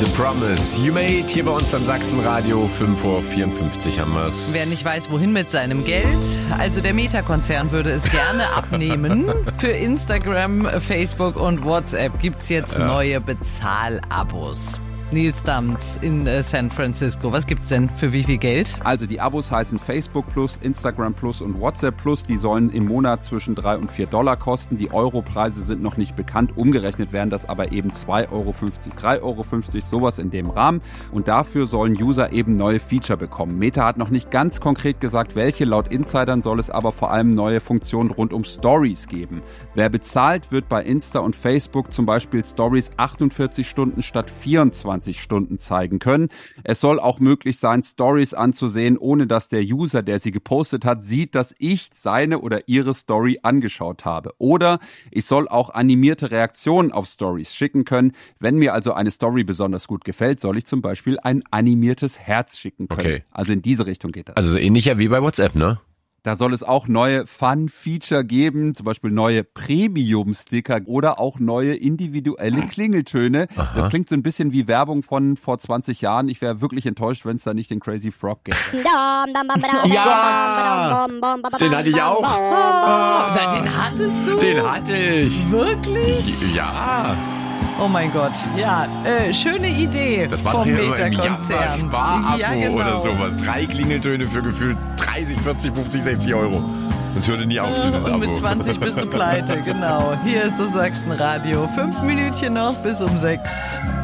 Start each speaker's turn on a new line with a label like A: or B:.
A: The Promise You Made hier bei uns beim Sachsenradio. 5:54 haben wir's.
B: Wer nicht weiß, wohin mit seinem Geld, also der Meta-Konzern würde es gerne abnehmen. Für Instagram, Facebook und WhatsApp gibt's jetzt neue Bezahlabos. Nils Dammt in San Francisco. Was gibt's denn für wie viel Geld?
C: Also die Abos heißen Facebook Plus, Instagram Plus und WhatsApp Plus. Die sollen im Monat zwischen $3 und $4 kosten. Die Europreise sind noch nicht bekannt. Umgerechnet wären das aber eben 2,50 Euro, 3,50 Euro, sowas in dem Rahmen. Und dafür sollen User eben neue Feature bekommen. Meta hat noch nicht ganz konkret gesagt, welche. Laut Insidern soll es aber vor allem neue Funktionen rund um Stories geben. Wer bezahlt, wird bei Insta und Facebook zum Beispiel Stories 48 Stunden statt 24 Stunden zeigen können. Es soll auch möglich sein, Stories anzusehen, ohne dass der User, der sie gepostet hat, sieht, dass ich seine oder ihre Story angeschaut habe. Oder ich soll auch animierte Reaktionen auf Stories schicken können. Wenn mir also eine Story besonders gut gefällt, soll ich zum Beispiel ein animiertes Herz schicken können.
A: Okay.
C: Also in diese Richtung geht das.
A: Also so ähnlicher wie bei WhatsApp, ne?
C: Da soll es auch neue Fun-Feature geben, zum Beispiel neue Premium-Sticker oder auch neue individuelle Klingeltöne.
A: Aha.
C: Das klingt so ein bisschen wie Werbung von vor 20 Jahren. Ich wäre wirklich enttäuscht, wenn es da nicht den Crazy Frog gäbe.
A: Ja! Den hatte ich auch.
B: Den hattest du?
A: Den hatte ich.
B: Wirklich?
A: Ja.
B: Oh mein Gott, ja, schöne Idee
A: Das war
B: vom
A: doch hier immer im
B: Meta-Konzern.
A: Spar-Abo
B: Ja, genau.
A: oder sowas. 3 Klingeltöne für gefühlt 30, 40, 50, 60 Euro. Das hörte nie auf, dieses
B: Und
A: Abo.
B: mit 20 bist du pleite, genau. Hier ist das Sachsenradio. 5 Minütchen noch bis um 6.